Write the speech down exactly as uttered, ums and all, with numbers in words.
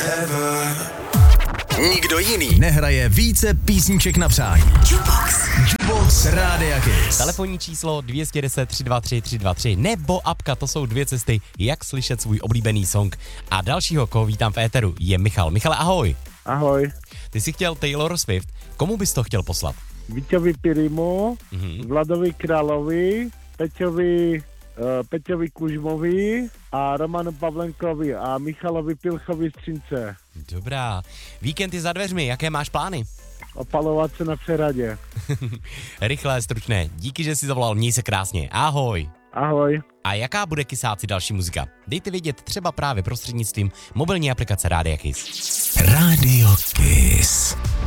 Ever. Nikdo jiný nehraje více písniček na přání. Jukebox. Jukebox Rádia Kiss. Telefonní číslo dvě jedna nula tři dva tři tři dva tři nebo apka, to jsou dvě cesty, jak slyšet svůj oblíbený song. A dalšího, koho vítám v éteru, je Michal. Michale, ahoj. Ahoj. Ty jsi chtěl Taylor Swift, komu bys to chtěl poslat? Víťovi Pirimu, mm-hmm. Vladovi Královi, Peťovi, uh, Peťovi Kužmovi a Romanu Pavlenkovi a Michalovi Pilchovi z Třince. Dobrá. Víkend je za dveřmi, jaké máš plány? Opalovat se na přehradě. Rychlé, stručné. Díky, že jsi zavolal, měj se krásně. Ahoj. Ahoj. A jaká bude kysáci další muzika? Dejte vědět třeba právě prostřednictvím mobilní aplikace Rádia Kiss. Rádio Kiss.